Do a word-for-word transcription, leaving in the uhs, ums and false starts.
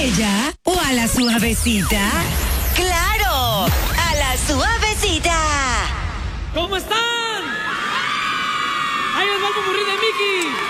bella o a la suavecita? ¡Claro! ¡A la suavecita! ¿Cómo están? ¡Ahí les va el popurrí de Mickey!